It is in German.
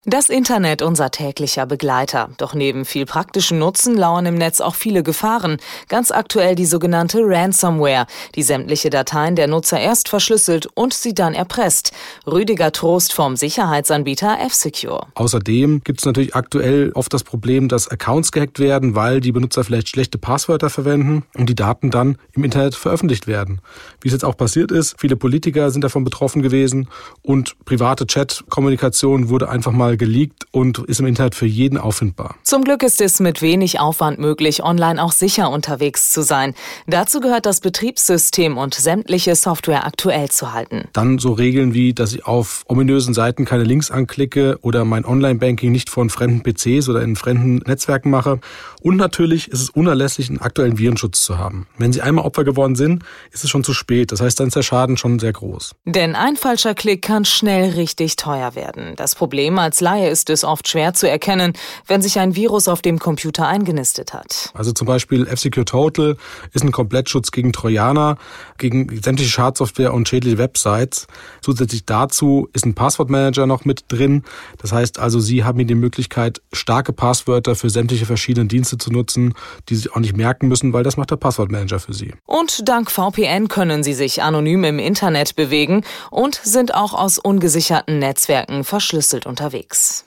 Das Internet unser täglicher Begleiter. Doch neben viel praktischen Nutzen lauern im Netz auch viele Gefahren. Ganz aktuell die sogenannte Ransomware, die sämtliche Dateien der Nutzer erst verschlüsselt und sie dann erpresst. Rüdiger Trost vom Sicherheitsanbieter F-Secure. Außerdem gibt es natürlich aktuell oft das Problem, dass Accounts gehackt werden, weil die Benutzer vielleicht schlechte Passwörter verwenden und die Daten dann im Internet veröffentlicht werden. Wie es jetzt auch passiert ist, viele Politiker sind davon betroffen gewesen und private Chat-Kommunikation wurde einfach mal geleakt und ist im Internet für jeden auffindbar. Zum Glück ist es mit wenig Aufwand möglich, online auch sicher unterwegs zu sein. Dazu gehört das Betriebssystem und sämtliche Software aktuell zu halten. Dann so Regeln wie, dass ich auf ominösen Seiten keine Links anklicke oder mein Online-Banking nicht von fremden PCs oder in fremden Netzwerken mache. Und natürlich ist es unerlässlich, einen aktuellen Virenschutz zu haben. Wenn Sie einmal Opfer geworden sind, ist es schon zu spät. Das heißt, dann ist der Schaden schon sehr groß. Denn ein falscher Klick kann schnell richtig teuer werden. Das Problem als Laie ist es oft schwer zu erkennen, wenn sich ein Virus auf dem Computer eingenistet hat. Also zum Beispiel F-Secure Total ist ein Komplettschutz gegen Trojaner, gegen sämtliche Schadsoftware und schädliche Websites. Zusätzlich dazu ist ein Passwortmanager noch mit drin. Das heißt also, Sie haben hier die Möglichkeit, starke Passwörter für sämtliche verschiedene Dienste zu nutzen, die Sie auch nicht merken müssen, weil das macht der Passwortmanager für Sie. Und dank VPN können Sie sich anonym im Internet bewegen und sind auch aus ungesicherten Netzwerken verschlüsselt unterwegs.